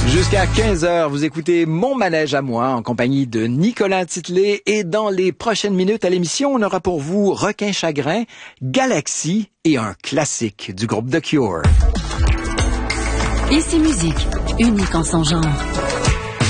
Jusqu'à 15h, vous écoutez Mon Manège à moi en compagnie de Nicolas Titley et dans les prochaines minutes à l'émission, on aura pour vous Requin Chagrin, Galaxy et un classique du groupe The Cure. Ici Musique, unique en son genre.